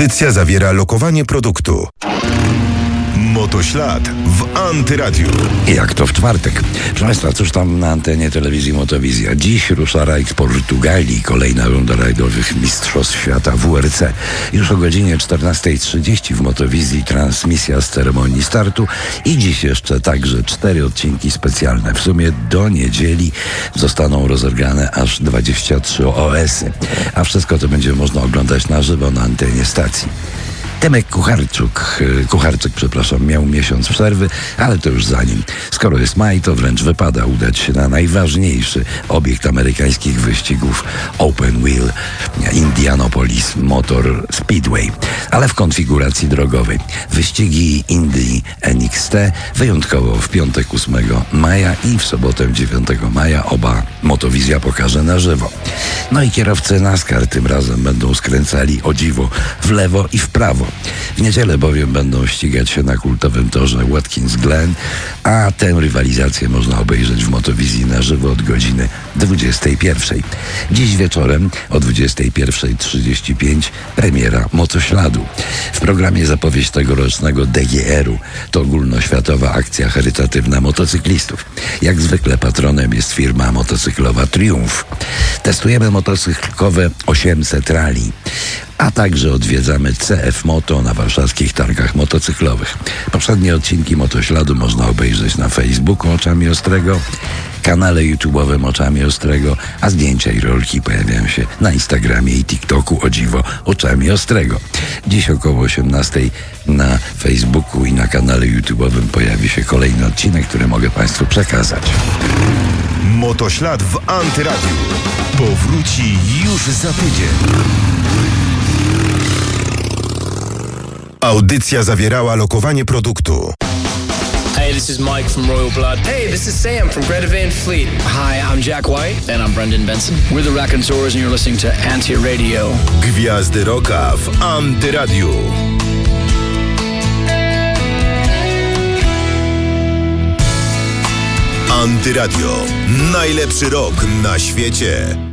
Audycja zawiera lokowanie produktu. Motoślad w Antyradiu. Jak to w czwartek. Proszę Państwa, cóż tam na antenie telewizji Motowizja? Dziś rusza rajd w Portugalii, kolejna runda rajdowych Mistrzostw Świata WRC. Już o godzinie 14:30 w Motowizji transmisja z ceremonii startu i dziś jeszcze także 4 odcinki specjalne. W sumie do niedzieli zostaną rozegrane aż 23 OS-y. A wszystko to będzie można oglądać na żywo na antenie stacji. Temek Kucharczyk, miał miesiąc przerwy, ale to już za nim. Skoro jest maj, to wręcz wypada udać się na najważniejszy obiekt amerykańskich wyścigów Open Wheel Indianapolis Motor Speedway, ale w konfiguracji drogowej. Wyścigi Indy NXT wyjątkowo w piątek 8 maja i w sobotę 9 maja oba Motowizja pokaże na żywo. No i kierowcy NASCAR tym razem będą skręcali o dziwo w lewo i w prawo. W niedzielę bowiem będą ścigać się na kultowym torze Watkins Glen, a tę rywalizację można obejrzeć w Motowizji na żywo od godziny 21. Dziś wieczorem o 21:35 premiera Motośladu. W programie zapowiedź tegorocznego DGR-u. To ogólnoświatowa akcja charytatywna motocyklistów. Jak zwykle patronem jest firma motocyklowa Triumph. Testujemy motocyklikowe 800 Rally, a także odwiedzamy CF Moto na warszawskich targach motocyklowych. Poprzednie odcinki Motośladu można obejrzeć na Facebooku Oczami Ostrego, kanale YouTube'owym Oczami Ostrego, a zdjęcia i rolki pojawiają się na Instagramie i TikToku o dziwo Oczami Ostrego. Dziś około 18:00 na Facebooku i na kanale YouTube'owym pojawi się kolejny odcinek, który mogę Państwu przekazać. Motoślad w Antyradiu powróci już za tydzień. Audycja zawierała lokowanie produktu. Hey, this is Mike from Royal Blood. Hey, this is Sam from Greta Van Fleet. Hi, I'm Jack White. And I'm Brendan Benson. We're the Raconteurs and you're listening to Anti-Radio. Gwiazdy rocka w Antyradiu. Antyradio. Najlepszy rock na świecie.